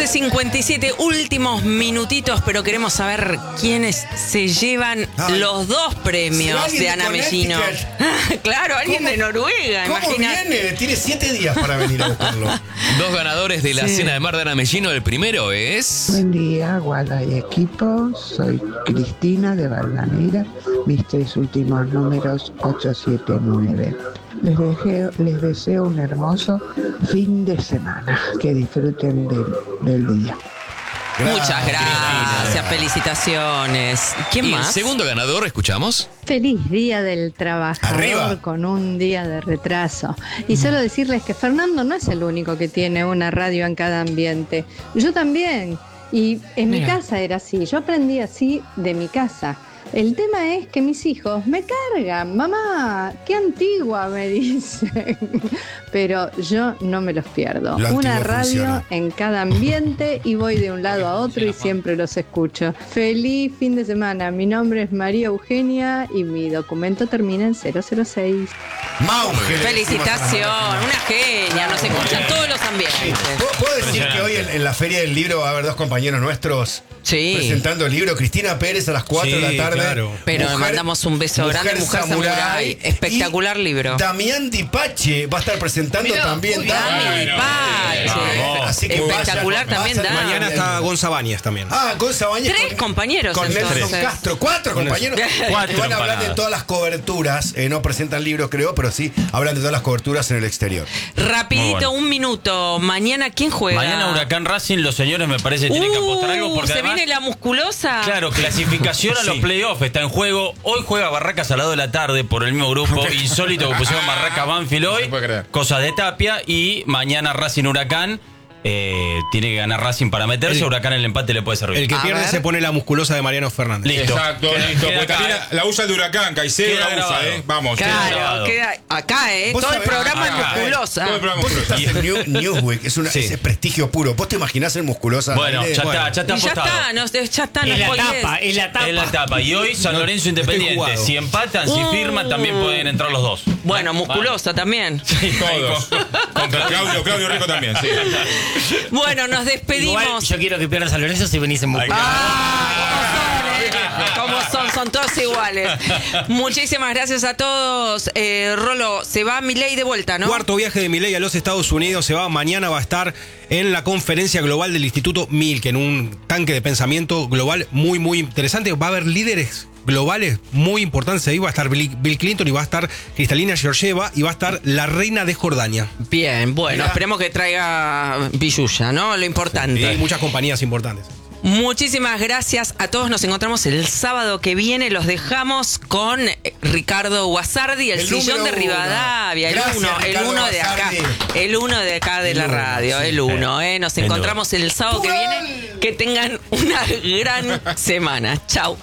11:57, últimos minutitos, pero queremos saber quiénes se llevan los dos premios de Ana Mellino. Claro, alguien de Noruega, ¿Cómo imagínate. viene? Tiene 7 días para venir a buscarlo. Dos ganadores de la cena de mar de Ana Mellino. El primero es... Buen día, Guada y equipo. Soy Cristina de Balvanera. Mis 3 últimos números, 879. Les deseo un hermoso fin de semana. Que disfruten del día. Muchas gracias, felicitaciones. ¿Quién Y más? el segundo ganador, escuchamos. Feliz Día del Trabajador. Arriba. Con un día de retraso. Y solo decirles que Fernando no es el único que tiene una radio en cada ambiente. Yo también. Y en mi casa era así. Yo aprendí así de mi casa. El tema es que mis hijos me cargan. Mamá, qué antigua, me dicen. Pero yo no me los pierdo. Lo Una antiguo radio funciona. en cada ambiente y voy de un lado a otro y siempre los escucho. Feliz fin de semana. Mi nombre es María Eugenia y mi documento termina en 006. Mauge. Felicitación, una genia, nos escuchan todos los ambientes. ¿Puedo decir que hoy en la Feria del Libro va a haber dos compañeros nuestros Sí. presentando el libro? Cristina Pérez a las 4 de la tarde. Claro. Pero le mandamos un beso grande, Mujer Samurái. Espectacular Y libro. Damián Dipache va a estar presentando también. Dami Dipache. Así que Espectacular vayan, también, vayan. Dami. Mañana está Gonza Bañez también. Gonza Bañez. 3 compañeros Con Nelson entonces. Castro, 4 compañeros. Cuatro Que van a hablar empanadas. de todas las coberturas. No presentan libros, creo, pero sí hablan de todas las coberturas en el exterior. Rapidito, Muy bueno. un minuto. Mañana, ¿quién juega? Mañana Huracán Racing, los señores me parece que tienen que apostar algo porque se además, viene la musculosa. claro, clasificación a los playoffs está en juego. Hoy juega Barracas a las 2 de la tarde por el mismo grupo. Insólito que pusieron Barracas Banfield hoy. se puede creer. Cosa de Tapia. Y mañana Racing Huracán. Tiene que ganar Racing para meterse. Huracán el empate le puede servir. El que A pierde ver. se pone la musculosa de Mariano Fernández. Listo. Exacto, listo. Queda Porque acá, también la usa el de Huracán, Caicedo Queda la usa, grabado. Vamos. Claro, grabado. queda acá, Vos todo el sabés, programa es acá, musculosa. todo el programa Vos musculoso. estás en Newsweek, es Sí. es prestigio puro. ¿Vos te imaginás el musculosa? Bueno, Aire? ya Bueno. está Y ya apostado. está, no Es la spoilees. tapa, es la tapa. Es la etapa. Y hoy San Lorenzo Independiente. jugado. Si empatan, si firman, también pueden entrar los dos. Bueno, musculosa también. Todos. Con Claudio Rico también, sí. Bueno, nos despedimos. Igual yo quiero que pierdas San Lorenzo si venís en musculosa. ¿Cómo son todos iguales. Muchísimas gracias a todos. Rolo, se va Milei de vuelta, ¿no? Cuarto viaje de Milei a los Estados Unidos se va. Mañana va a estar en la conferencia global del Instituto Milken, en un tanque de pensamiento global muy, muy interesante. Va a haber líderes globales muy importantes. Ahí va a estar Bill Clinton y va a estar Kristalina Georgieva y va a estar la reina de Jordania. Bien, bueno, Mirá. esperemos que traiga billulla, ¿no? Lo Y importante. muchas compañías importantes. Muchísimas gracias a todos. Nos encontramos el sábado que viene. Los dejamos con Ricardo Guasardi, el sillón número de Rivadavia. El Gracias, uno Ricardo de acá. Guasardi. El uno de acá de la radio. sí. El uno. Nos El encontramos el sábado que viene. Que tengan una gran semana. Chau.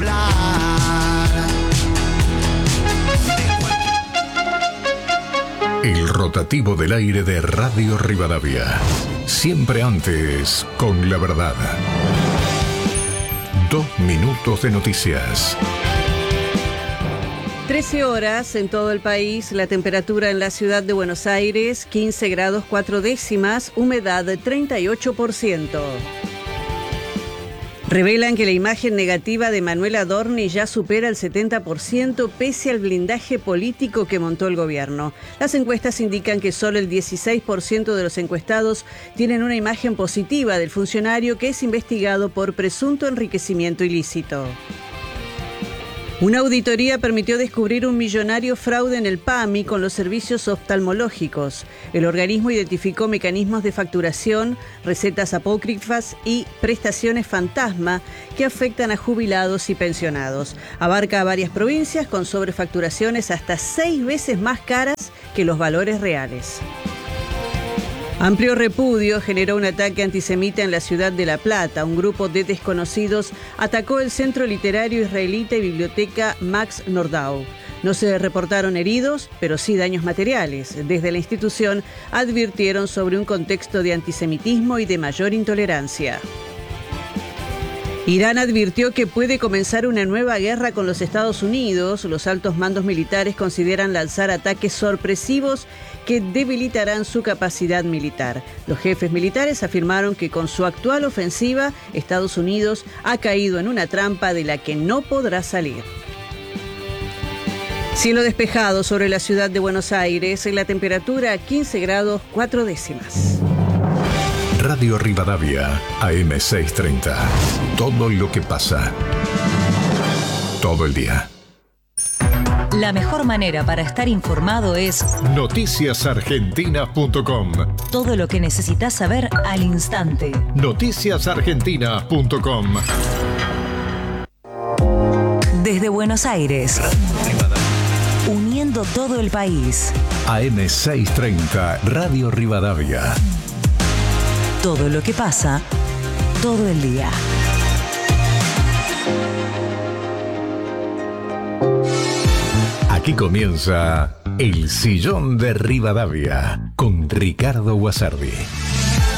El rotativo del aire de Radio Rivadavia. Siempre antes, con la verdad. 2 minutos de noticias. 13 horas en todo el país, la temperatura en la ciudad de Buenos Aires, 15 grados 4 décimas, humedad 38%. Revelan que la imagen negativa de Manuel Adorni ya supera el 70% pese al blindaje político que montó el gobierno. Las encuestas indican que solo el 16% de los encuestados tienen una imagen positiva del funcionario que es investigado por presunto enriquecimiento ilícito. Una auditoría permitió descubrir un millonario fraude en el PAMI con los servicios oftalmológicos. El organismo identificó mecanismos de facturación, recetas apócrifas y prestaciones fantasma que afectan a jubilados y pensionados. Abarca a varias provincias con sobrefacturaciones hasta 6 veces más caras que los valores reales. Amplio repudio generó un ataque antisemita en la ciudad de La Plata. Un grupo de desconocidos atacó el centro literario israelita y biblioteca Max Nordau. No se reportaron heridos, pero sí daños materiales. Desde la institución advirtieron sobre un contexto de antisemitismo y de mayor intolerancia. Irán advirtió que puede comenzar una nueva guerra con los Estados Unidos. Los altos mandos militares consideran lanzar ataques sorpresivos que debilitarán su capacidad militar. Los jefes militares afirmaron que con su actual ofensiva, Estados Unidos ha caído en una trampa de la que no podrá salir. Cielo despejado sobre la ciudad de Buenos Aires, la temperatura 15 grados 4 décimas. Radio Rivadavia, AM630. Todo lo que pasa. Todo el día. La mejor manera para estar informado es noticiasargentina.com. Todo lo que necesitas saber al instante. Noticiasargentina.com. Desde Buenos Aires. Uniendo todo el país. AM630, Radio Rivadavia. Todo lo que pasa, todo el día. Aquí comienza El Sillón de Rivadavia con Ricardo Guasardi.